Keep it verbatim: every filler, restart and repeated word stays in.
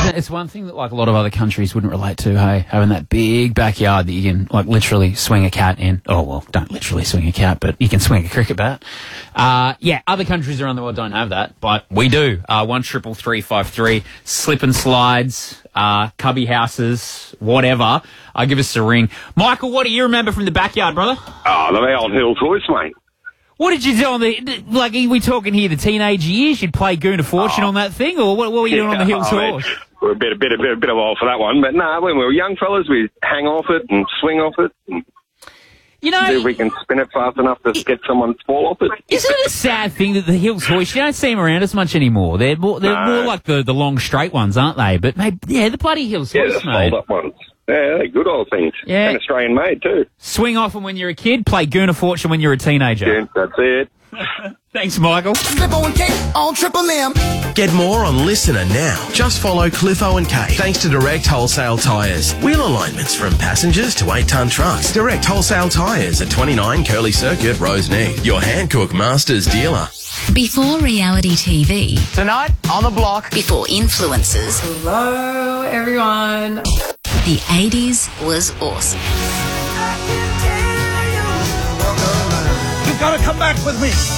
it's one thing that like a lot of other countries wouldn't relate to, hey, having that big backyard that you can like literally swing a cat in. Oh, well, don't literally swing a cat, but you can swing a cricket bat. Uh, yeah, other countries around the world don't have that, but we do. Uh, one triple three five three, slip and slides, uh, cubby houses, whatever. Uh, give us a ring. Michael, what do you remember from the backyard, brother? Oh, the old Hills Hoist, mate. What did you do on the, like, are we talking here the teenage years? You'd play Goon of Fortune oh. on that thing, or what, what were you yeah, doing on the Hills oh, Horse? We're a bit, a bit, a bit, a bit of old for that one, but no, nah, when we were young fellas, we'd hang off it and swing off it. And you know, see if we can spin it fast enough to it, get someone to fall off it. Isn't it a sad thing that the Hills Hoist, you don't see them around as much anymore? They're more, they're no. more like the, the long straight ones, aren't they? But maybe, yeah, the bloody Hills yeah, Hoist, the mate. fold-up ones. Yeah, they're good old things. Yeah. And Australian made, too. Swing off them when you're a kid, play Goon of Fortune when you're a teenager. Yeah, that's it. Thanks, Michael. Cliffo and Kate on Triple M. Get more on Listener now. Just follow Cliffo and Kate. Thanks to Direct Wholesale Tyres. Wheel alignments from passengers to eight-ton trucks. Direct Wholesale Tyres at twenty-nine Curly Circuit, Roseneath. Your Hancock Masters dealer. Before reality T V. Tonight on the block. Before influencers. Hello, everyone. The eighties was awesome. You gotta come back with me.